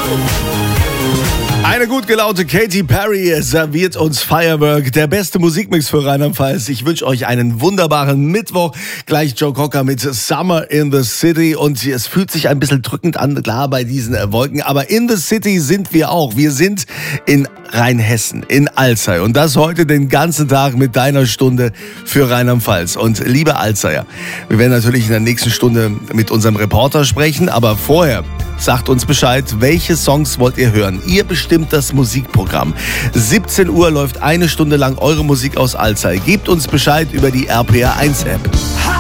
Eine gut gelaunte Katy Perry serviert uns Firework, der beste Musikmix für Rheinland-Pfalz. Ich wünsche euch einen wunderbaren Mittwoch. Gleich Joe Cocker mit Summer in the City. Und es fühlt sich ein bisschen drückend an, klar, bei diesen Wolken. Aber in the City sind wir auch. Wir sind in Rheinhessen, in Alzey. Und das heute den ganzen Tag mit deiner Stunde für Rheinland-Pfalz. Und liebe Alzeyer, wir werden natürlich in der nächsten Stunde mit unserem Reporter sprechen. Aber vorher sagt uns Bescheid, welche Songs wollt ihr hören? Ihr bestimmt das Musikprogramm. 17 Uhr läuft eine Stunde lang eure Musik aus Alzey. Gebt uns Bescheid über die RPR1-App.